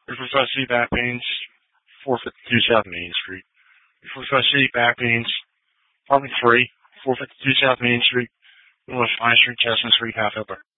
345 City back pains, 452 South Main Street. 345 City back pains, apartment 3, 452 South Main Street, North 5th Street, Chestnut Street, Half Hill.